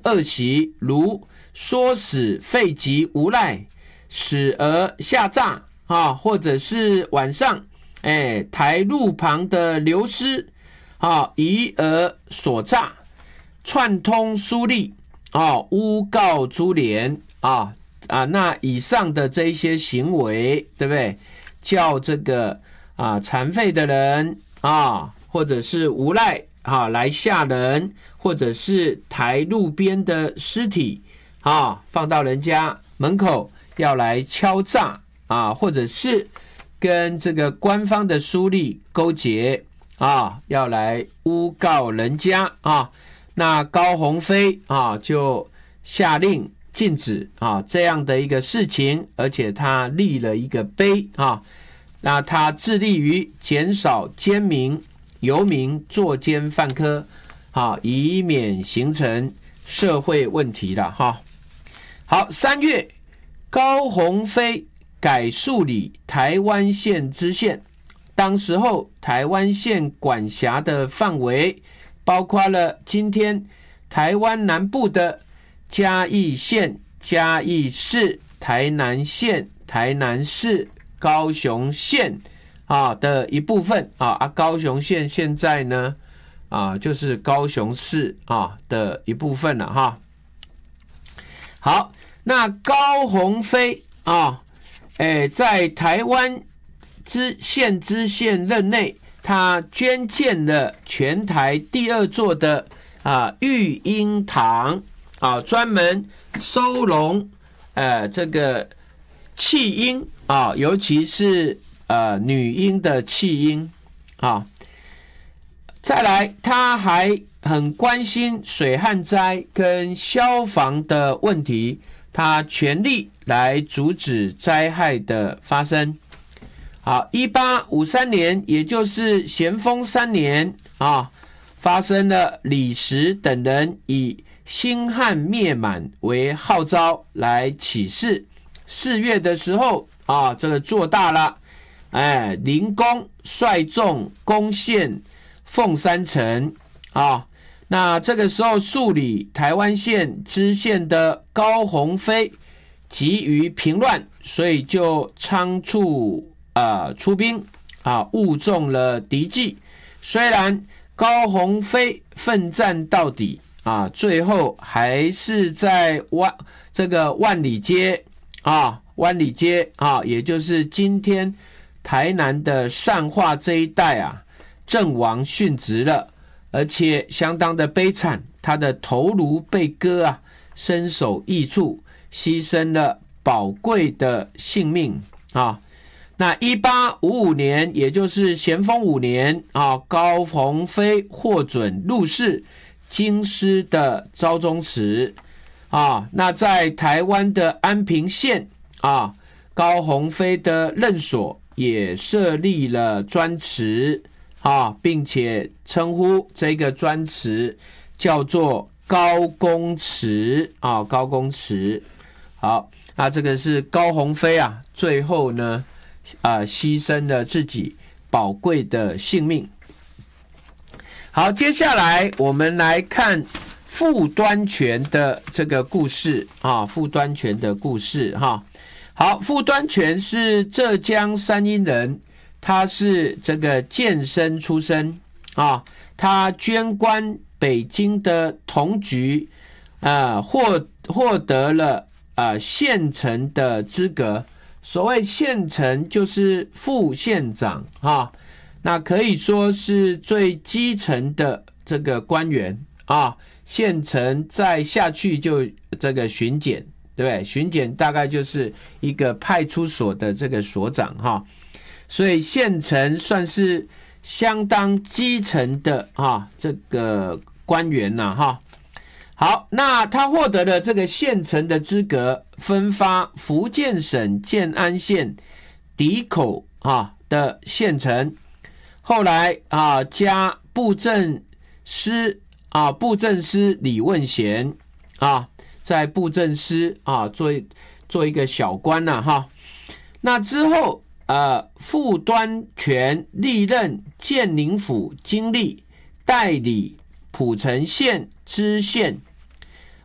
恶习，如唆使废疾无赖，使而下诈啊，或者是晚上台路旁的流失啊，疑而所诈，串通疏吏啊，诬告株连那以上的这一些行为，对不对？叫这个残废的人或者是无赖来吓人，或者是抬路边的尸体放到人家门口要来敲诈或者是跟这个官方的书吏勾结要来诬告人家那高鸿飞就下令禁止这样的一个事情，而且他立了一个碑那他致力于减少奸民游民作奸犯科以免形成社会问题了好，3月高鸿飞改数理台湾县知县，当时候台湾县管辖的范围包括了今天台湾南部的嘉义县、嘉义市、台南县、台南市、高雄县的一部分高雄县现在呢就是高雄市的一部分了好，那高鸿飞在台湾县知县任内，他捐建了全台第2座的育婴堂专门收容这个弃婴尤其是女婴的弃婴再来他还很关心水旱灾跟消防的问题，他全力来阻止灾害的发生1853年也就是咸丰3年发生了李时等人以兴汉灭满为号召来起事，4月的时候这个做大了林公率众攻陷凤山城那这个时候数理台湾县知县的高鸿飞急于平乱，所以就仓促出兵误中了敌计，虽然高鸿飞奋战到底最后还是在这个万里街也就是今天台南的善化这一带阵亡殉职了，而且相当的悲惨，他的头颅被割身首异处，牺牲了宝贵的性命那1855年也就是咸丰5年高鸿飞获准入仕京师的昭宗祠那在台湾的安平县高鸿飞的任所也设立了专祠并且称呼这个专祠叫做高公祠高公祠。好，那这个是高鸿飞最后呢牺牲了自己宝贵的性命。好，接下来我们来看傅端全的这个故事傅端全的故事好，傅端全是浙江山阴人，他是这个监生出身他捐官北京的同局获得了县城的资格。所谓县城就是副县长那可以说是最基层的这个官员县城再下去就这个巡检，对不对？巡检大概就是一个派出所的这个所长所以县城算是相当基层的这个官员好，那他获得了这个县城的资格，分发福建省建安县底口的县城，后来加布政司李问贤在布政司做一个小官那之后傅端全历任建宁府经历，代理浦城县知县